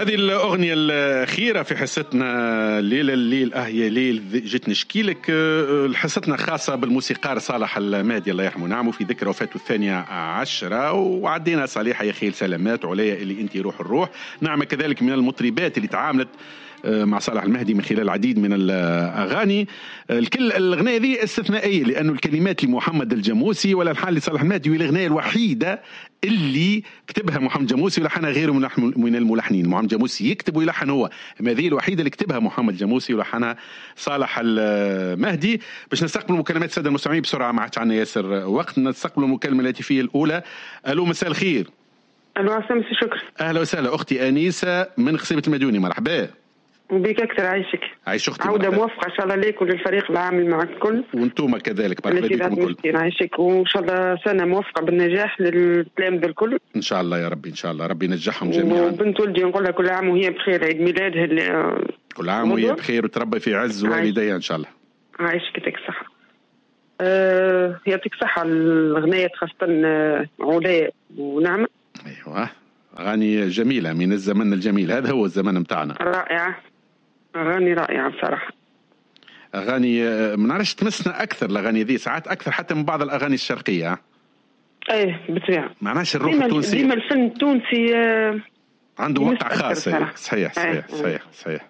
هذه الأغنية الأخيرة في حصتنا ليلة الليل يا ليل جيت نشكي لك. حصتنا خاصة بالموسيقار صالح المهدي الله يرحمه نعمه في ذكرى وفاته 12، وعدينا صالحة يا خيل سلامات وعليا اللي انت روح الروح. نعمة كذلك من المطربات اللي تعاملت مع صالح المهدي من خلال العديد من الأغاني. الكل الأغنية ذي استثنائية لأنه الكلمات لمحمد الجاموسي والألحان لصالح المهدي، والأغنية الوحيدة اللي كتبها محمد الجاموسي ولحنها غيره من الملحنين. محمد الجاموسي يكتب ويلحن هو، هذه الوحيدة اللي كتبها محمد الجاموسي ولحنها صالح المهدي. باش نستقبل مكالمات السادة المستمعين بسرعة، ما عادش عندنا ياسر وقت. نستقبل المكالمة الهاتفية الأولى. ألو مساء الخير. ألو عسام شكرا. أهلا وسهلا أختي أنيسة من خصيبة المديوني، مرحبا وبيك أكثر. عايشك عايش أختي. عودة موفقة إن شاء الله ليك وللفريق العامل معك الكل، وانتم كذلك مرحبا بكم الكل. عايشك وإن شاء الله سنة موفقة بالنجاح للتلاميذ الكل إن شاء الله يا ربي، إن شاء الله ربي ينجحهم جميعا. وبنت ولدي نقول لها كل عام وهي بخير، عيد ميلادها اللي كل عام وهي بخير وتربى في عز والديها إن شاء الله. عايشك يعطيك الصحة. يعطيك الصحة. الأغنية خاصة علاء ونعمة، أيوة أغاني جميلة من الزمن الجميل، هذا هو الزمن متاعنا. رائعة، أغاني رائعة بصراحة. أغاني ما نعرفش تمسنا أكثر الأغاني ذي ساعات أكثر حتى من بعض الأغاني الشرقية. إيه بالطبع. معناش الروح التونسي ديما الفن التونسي عنده وقع خاص. صحيح صحيح صحيح صحيح.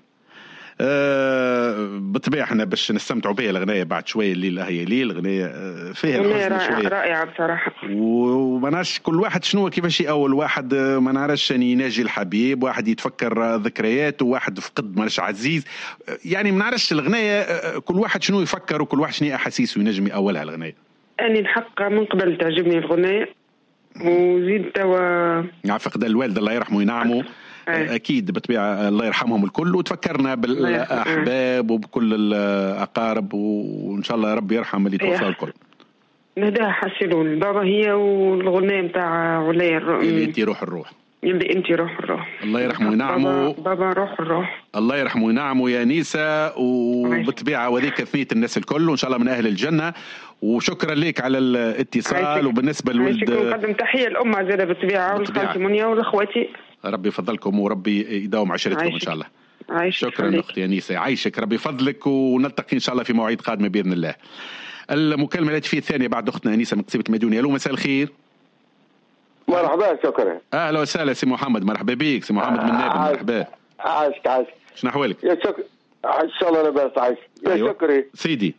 بالطبيعة احنا باش نستمتعوا بها الأغنية بعد شوية. الليل هي ليل أغنية فيها الحزن شوية رائعة بصراحة. وما نعرفش كل واحد شنو كيفاش أول واحد ما نعرفش يناجي الحبيب، واحد يتفكر ذكريات، وواحد فقد مالش عزيز. يعني ما نعرفش الأغنية كل واحد شنو يفكر وكل واحد شنو أحاسيسه ينجم أولها الأغنية. أنا الحق من قبل تعجبني الأغنية وزيد توا فقد الوالد الله يرحمه ينعمه. أكيد بالطبيعة الله يرحمهم الكل، وتفكرنا بالأحباب وبكل الأقارب، وإن شاء الله ربي يرحم اللي توفى الكل. نهداها حسلوا البابا هي والغنية متاع علاء اللي انت روح الروح، اللي انت روح الروح. الله يرحمه وينعمه. بابا روح الروح. الله يرحمه وينعمه يا نيسة. وبالطبيعة وذيك ثنية الناس الكل وإن شاء الله من أهل الجنة. وشكرا لك على الاتصال. وبالنسبة للولد نقدم تحية الأمة زادة بالطبيعة والخالتي منيا والأخواتي. ربي يفضلكم وربي يداوم عشرتكم إن شاء الله. شكرا أختي أنيسة، عايشك ربي فضلك، ونلتقي إن شاء الله في مواعيد قادمة بإذن الله. المكالمة التي في الثانية بعد أختنا أنيسة من قصيبة المديوني. ألو مساء الخير. مرحبا. شكرا. أهلا وسهلا سي محمد. مرحبا بيك سي محمد من نابل. مرحبا. عايشك. شنو أحوالك؟ يا شكر إن شاء الله لاباس. عايش يا أيوة. شكري سيدي.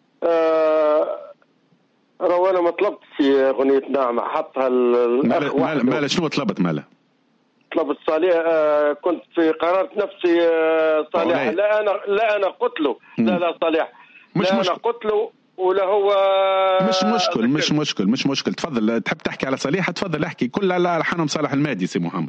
رو أنا ما طلبتش أغنية نعمة، حطها الأخ واحد. مالا شنو طلبت مالا؟ طلبت صالح. كنت في قرارة نفسي صالح. لا أنا قلت له لا صالح مش لا مشكل. أنا قلت له ولا هو مش مشكل. تفضل تحب تحكي على صالح تفضل احكي. كل على ألحانهم صالح المهدي سي محمد.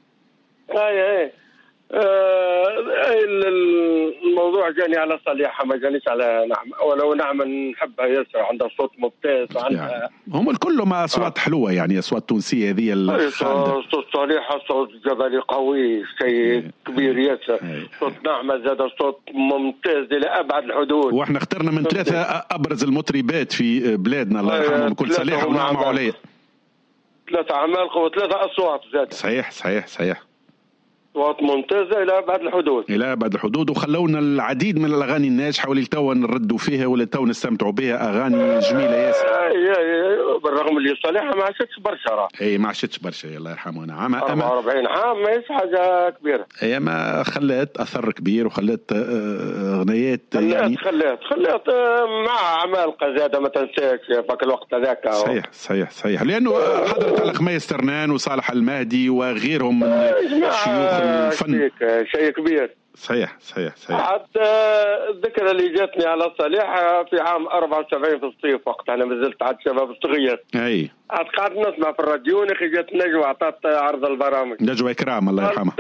الموضوع جاني على صالحة ما جانيش على نعمة، ولو نعمة نحبها ياسر، عندها صوت ممتاز وعندها هم الكل ما أصوات حلوة يعني أصوات تونسية هذه الخالدة. صوت صالحة صوت جبلي قوي شيء كبير ياسر. صوت نعمة زاد صوت ممتاز إلى أبعد الحدود. واحنا اخترنا من 3 أبرز المطربات في بلادنا الله يرحمهم كل صالحة ونعمة وعليا. 3 عمالقة و3 أصوات زاد. صحيح. أصوات ممتازة إلى أبعد الحدود. وخلونا العديد من الأغاني الناجحة واللي توا نردوا فيها ولا توا نستمتعوا بها. أغاني جميلة ياسر. بالرغم اللي صالحة ما عاشتش برشا. ما عاشتش برشا الله يرحمه نعم. 44 عام ما حاجة كبيرة. هي ما خلت أثر كبير وخلت أغنيات يعني خلت مع عمالقة زادة ما تنساش فك الوقت هذاك. صحيح لأنه حضرت على خميس ترنان وصالح المهدي وغيرهم من شيوخ الفن. شيء كبير. صحيح. حتى الذكرى اللي جاتني على صالح في عام 74 في الصيف، وقت أنا مازلت عاد شباب صغير. عاد قاعد نسمع في الراديو نخي جات نجوى عطات عرض البرامج. نجوى إكرام الله يرحمها.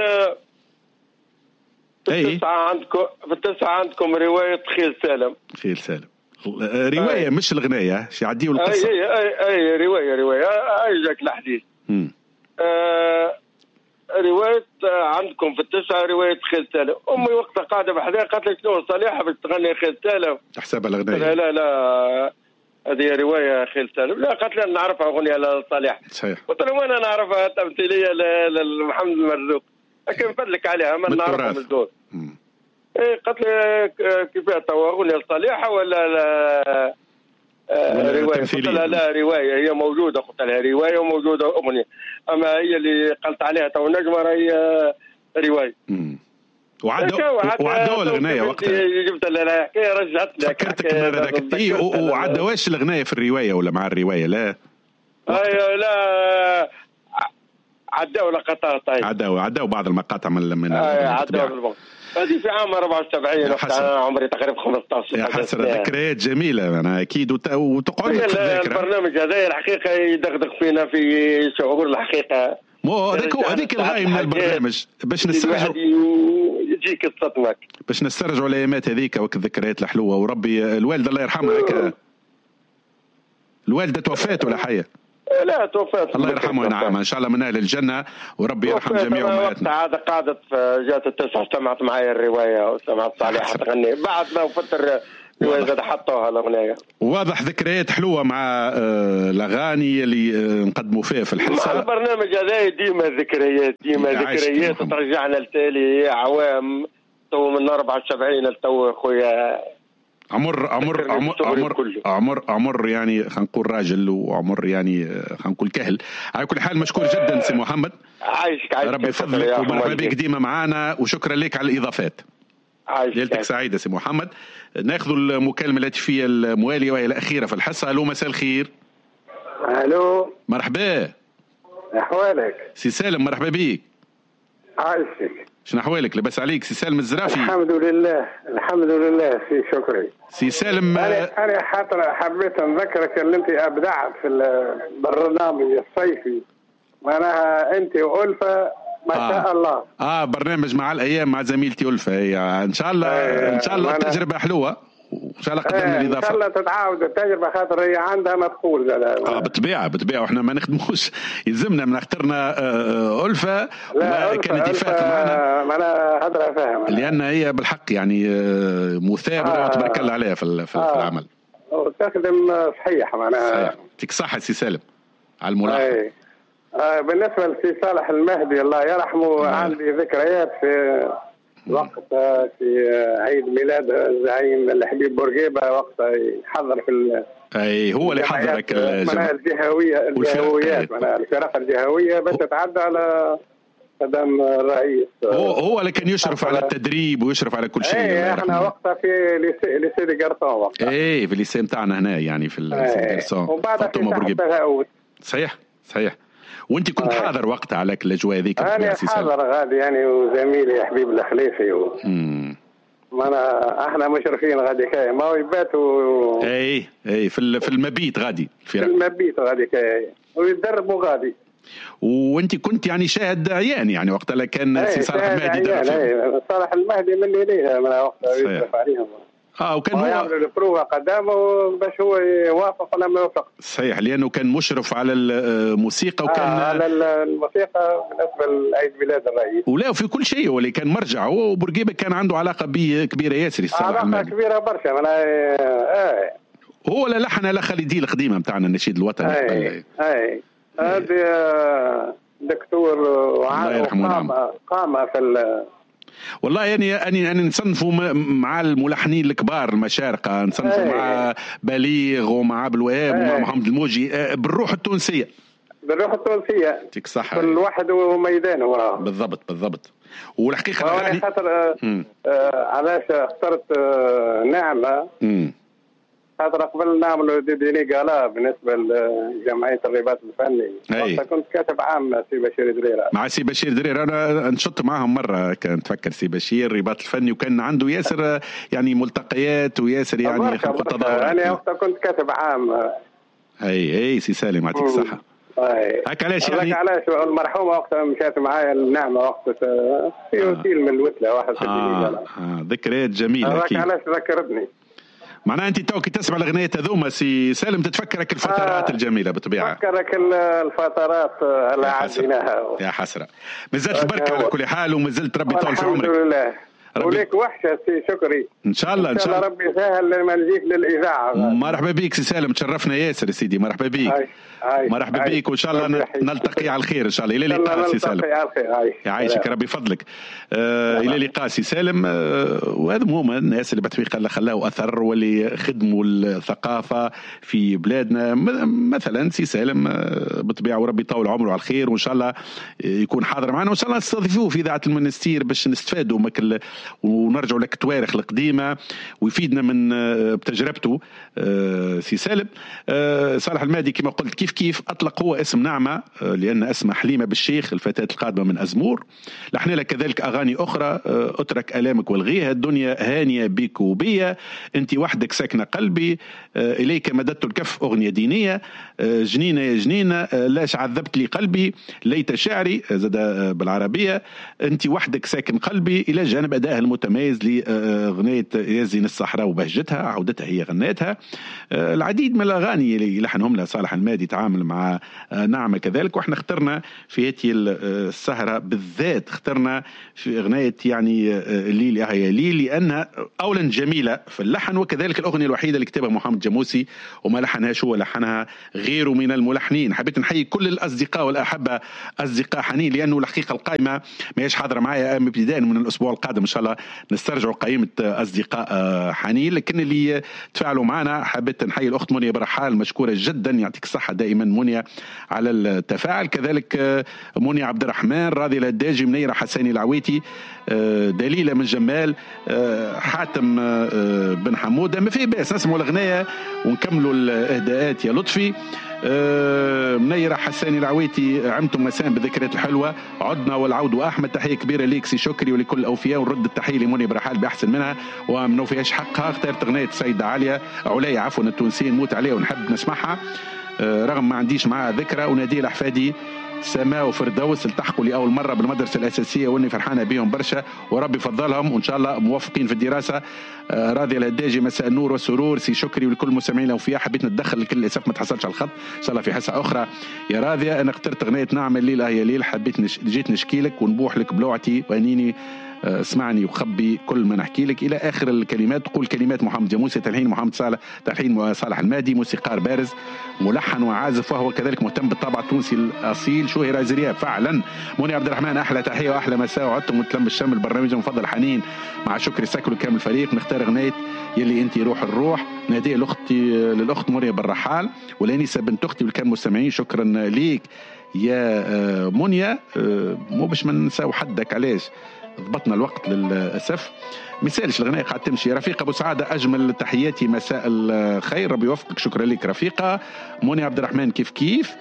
في التسعة عندكم رواية خيل سالم. رواية مش الغناية شي عديوا القصة. أي رواية أي جاك الحديث. رواية عندكم في التسعة رواية خيل سالم. أمي وقتها قاعدة بحذاها قالت لي شنو صالحة باش تغني خيل سالم تحسبها الغناية. لا هذه رواية خيل سالم. لا قالت لي نعرفها أغنية لصالح. صحيح. قلت لهم أنا نعرفها تمثيلية لمحمد المرزوق. لكن نفدلك عليها ما نعرفهم الدور. قلت لي كيفاه توا اغنيه صالحه ولا لا روايه؟ قلت لها لا روايه هي موجوده، قلت لها روايه وموجوده اغنيه، اما هي اللي قلت عليها تو نجمه هي روايه. وعدوا الغنايه وقتها جبت لها حكايه رجعت لك فكرتك ذاك وعدواش الغنايه في الروايه ولا مع الروايه؟ لا لا عدوا لقطات. عدوا بعض المقاطع من عدوا هذه في عام 74 وقت انا عمري تقريبا 15. يا حسرة ذكريات جميلة أنا أكيد وتقعد لك في الذاكرة. البرنامج هذا الحقيقة يدغدغ فينا في شعور الحقيقة. هذيك الغاية من البرنامج باش نسترجعوا يجيك الصدمة باش نسترجعوا الأيامات هذيك والذكريات الحلوة. وربي الوالدة الله يرحمها هيك الوالدة توفات ولا حية؟ لا توفات الله يرحمه ونعمه ان شاء الله من اهل الجنه وربي يرحم جميع امهاتنا. عاد قعدت جات التسعه سمعت معي الروايه وسمعت صالحه تغني بعد ما فتر الروايه زاد حطوها الاغنيه. واضح ذكريات حلوه مع الاغاني اللي نقدموا فيها في الحصه. البرنامج هذا ديما ذكريات وترجعنا لتالي عوام تو من 74 لتو خويا. عمر يعني خلينا نقول راجل وعمر يعني خلينا نقول كهل. على كل حال مشكور جدا سي محمد. عايشك ربي يفضلك ومرحبا بك ديما معنا وشكرا لك على الاضافات. ليلتك سعيده سي محمد. ناخذ المكالمه الهاتفيه المواليه وهي الاخيره في الحصه. الو مساء الخير. الو مرحبا. احوالك سي سالم؟ مرحبا بك. عايشك. شنو احوالك؟ لباس عليك سي سالم الزرافي؟ الحمد لله سي شكري. سي سالم انا حاطر حبيت نذكرك اللي انت ابدعت في البرنامج الصيفي معناها انت وألفة ما شاء الله. برنامج مع الايام مع زميلتي ألفة هي ان شاء الله ان شاء الله تجربه حلوه وان شاء الله قدمنا الاضافه. ان شاء الله تتعاود التجربه خاطر هي عندها مدخول بالطبيعه واحنا ما نخدموش يلزمنا من اخترنا ألفة كانت اتفاق معنا انا هضره فاهم لان هي بالحق يعني مثابره وتبارك الله عليها في العمل وتخدم صحيح معناها. يعطيك الصحه سي سالم على الملاحظه. بالنسبه لسي صالح المهدي الله يرحمه عندي ذكريات في وقت في عيد ميلاد الزعيم الحبيب بورقيبه وقت يحضر في هو اللي حضرك الجهويات الفرق الجهويه باش تتعدى على قدام الرئيس. هو اللي كان يشرف على التدريب ويشرف على كل شيء. احنا وقتها في ليسي دي قرطون وقتها في الليسي نتاعنا هنا يعني في الليسي دي قرطون وبعدها في تغاوت. صحيح وانت كنت حاضر وقتها على الاجواء هذيك؟ انا حاضر غادي يعني وزميلي حبيب الخليفي احنا مشرفين غادي كاي ما يباتوا في المبيت غادي في المبيت غادي كاي ويتدربوا غادي. وانت كنت يعني شاهد عيان يعني وقتها كان سي صالح المهدي درب صالح المهدي من ليليها من وقتها يشرف عليهم وكان هو يعمل البروفة قدامه باش هو يوافق ولا ما يوافق. صحيح لانه كان مشرف على الموسيقى وكان على الموسيقى بالنسبه لعيد ميلاد الرئيس ولا في كل شيء واللي كان مرجع. وبورقيبه كان عنده علاقه بيه كبيره ياسر صالح المهدي كبيره برشا هو اللي لحن على خالدي القديمه نتاعنا النشيد الوطني. هذا دكتور قام في والله يعني أنا نصنفوا مع الملحنين الكبار المشارقة نصنفوا مع بليغ ومع عبد الوهاب ومع محمد الموجي بالروح التونسية يعطيك الصحة كل واحد وميدانه بالضبط والحقيقة يعني خاطر علاش اخترت نعمة خاطر قبل نعملوا ديني قالا بالنسبة لجمعية الرباط الفني وقتها كنت كاتب عام سي بشير دريرة مع سي بشير دريرة. أنا نشط معهم مرة كان تفكر سي بشير الرباط الفني وكان عنده ياسر يعني ملتقيات وياسر يعني تظاهرات. أنا وقتها كنت كاتب عام سي سالم يعطيك الصحة. هاك علاش يعني علاش المرحومة وقتها مشات معايا النعمة وقتها في وسيل من الوتلة واحد ذكريات جميلة. هاك علاش ذكرتني معناها انت توك تسمع الاغنيه هذوما سي سالم تتفكرك الفترات الجميله بالطبيعه. تفكرك الفترات اللي عديناها يا حسره. مازالت البركه على كل حال ومازلت ربي يطول في عمرك. الحمد لله. وليك وحشه سي شكري. ان شاء الله ربي يسهل لما نجيك للاذاعه. مرحبا بك سي سالم تشرفنا ياسر سيدي مرحبا بك. مرحبا بك، وان شاء الله نلتقي على الخير ان شاء الله. الى اللقاء سي سالم. يعيشك ربي فضلك. الى اللقاء سي سالم. وهذا هما الناس اللي بتفيق خلاو اثر واللي خدموا الثقافه في بلادنا. مثلا سي سالم بطبيعه وربي يطول عمره على الخير، وان شاء الله يكون حاضر معنا، وان شاء الله نستضيفوه في اذاعه المنستير باش نستفادوا ونرجعوا لك التواريخ القديمه ويفيدنا من بتجربته. سي سالم. صالح المهدي كما قلت كيف اطلق هو اسم نعمه لان اسمها حليمه بالشيخ الفتاه القادمه من ازمور. لحنا لك كذلك اغاني اخرى، اترك الامك والغيها، الدنيا هانيه بك وبيا، انت وحدك ساكنه قلبي، اليك مددت الكف، اغنيه دينيه، جنينه يا جنينه، لاش عذبت لي قلبي، ليت شعري زاد بالعربيه، انت وحدك ساكن قلبي، الى جانب ادائها المتميز لاغنيه يزين الصحراء وبهجتها، عودتها هي غنيتها. العديد من الاغاني اللي لحنهم لها صالح المهدي تعامل مع نعمه كذلك. واحنا اخترنا في هذه السهره بالذات اخترنا في اغنيه يعني ليل يا ليل لانها اولا جميله في اللحن، وكذلك الاغنيه الوحيده اللي كتبها محمد جاموسي وما لحنهاش هو، لحنها غيره من الملحنين. حبيت نحيي كل الاصدقاء والاحبه اصدقاء حنين، لانه الحقيقه القائمه ما هيش حاضره معايا ابتداء من الاسبوع القادم ان شاء الله نسترجعوا قائمه اصدقاء حنين، لكن اللي تفاعلوا معنا حبيت نحيي الاخت منيا برحال، مشكوره جدا، يعطيك الصحه دائما منيا على التفاعل. كذلك منيا عبد الرحمن، راضي الهداجي، منيره حساني العويتي، دليله من جمال، حاتم بن حموده. ما في باس نسمعوا الاغنيه ونكملوا الاهداءات يا لطفي. منيره حساني العويتي، عمتم مساء بالذكريات الحلوه، عدنا والعود واحمد، تحيه كبيره ليك سي شكري ولكل الاوفياء، ونرد التحيه لمنى برحال باحسن منها وما نوفيهاش حقها. اخترت اغنيه السيده عليا عفوا التونسيه نموت عليها ونحب نسمعها رغم ما عنديش معها ذكرى، وناديه لاحفادي سماء وفردوس التحقوا لأول مرة بالمدرسة الأساسية واني فرحانة بيهم برشا وربي فضلهم وإن شاء الله موفقين في الدراسة. راضي الهداجي، مساء النور والسرور سي شكري ولكل المستمعين الأوفياء. حبيت نتدخل لكل الأسف ما تحصلش على الخط إن شاء الله في حصة أخرى يا راضية. أنا اخترت أغنية نعم الليلة هي ليل، حبيت جيت نشكي لك ونبوح لك بلوعتي وأنيني اسمعني وخبي كل ما نحكي لك إلى آخر الكلمات. تقول كلمات محمد جاموسي، تلحين محمد صالح، تلحين صالح المهدي، موسيقار بارز ملحن وعازف وهو كذلك مهتم بالطابع التونسي الأصيل شهر زرياب فعلا. منى عبد الرحمن، أحلى تحية وأحلى مساء، وعدتم وتلم الشام البرنامج المفضل حنين مع شكري ساكل وكامل الفريق. نختار أغنية يلي أنت روح الروح، نادية للأخت مريم بالرحال والأنسة بنت أختي والكام مستمعين. شكرا ليك يا منيا، مو باش ما نساو حدك علاش ضبطنا الوقت للأسف مثالش الغناء قاعد تمشي. رفيقة أبو سعادة، أجمل تحياتي مساء الخير ربي يوفقك. شكرا لك رفيقة. منى عبد الرحمن كيف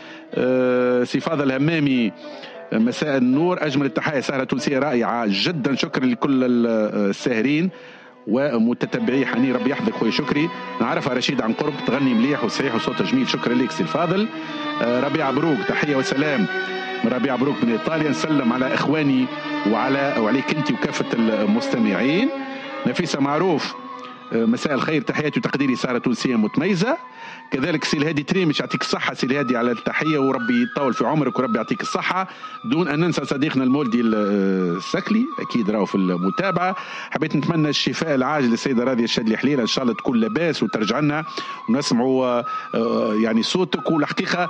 سي فاضل الهمامي، مساء النور، أجمل التحية، سهرة تونسية رائعة جدا. شكرا لكل الساهرين ومتتبعي حنين ربي يحفظك خويا شكري، نعرفها رشيد عن قرب، تغني مليح وصحيح وصوتها جميل. شكرا لك سي الفاضل. ربيع بروك، تحية وسلام من ربيع بروك من إيطاليا، نسلم على إخواني وعليك أنت وكافة المستمعين. نفيسة معروف، مساء الخير، تحياتي وتقديري، سهرة تونسية متميزة. كذلك سي الهادي تريمش، يعطيك الصحة سي الهادي على التحية وربي يطول في عمرك وربي يعطيك الصحة. دون أن ننسى صديقنا المولدي السكلي أكيد راهو في المتابعة. حبيت نتمنى الشفاء العاجل للسيدة راضية الشادلي حليلة، إن شاء الله تكون لاباس وترجع لنا ونسمعوا يعني صوتك. والحقيقة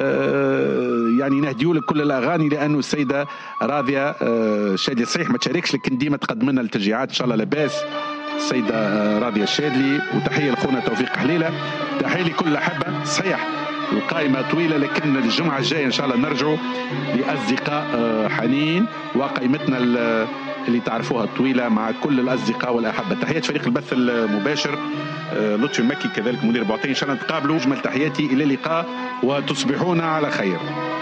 يعني نهديوا لك كل الأغاني لأنه السيدة راضية الشادلي صحيح ما تشاركش لكن ديما تقدم لنا التشجيعات، إن شاء الله لاباس السيدة راضية الشادلي. وتحية لأخونا توفيق حليلة، تحية لكل الأحبة. صحيح القائمة طويلة لكن الجمعة الجاية إن شاء الله نرجعوا لأصدقاء حنين وقائمتنا اللي تعرفوها الطويلة مع كل الأصدقاء والأحبة. تحيات فريق البث المباشر لطفي المكي كذلك مدير بعطين، إن شاء الله نتقابلوا. أجمل تحياتي، إلى اللقاء وتصبحون على خير.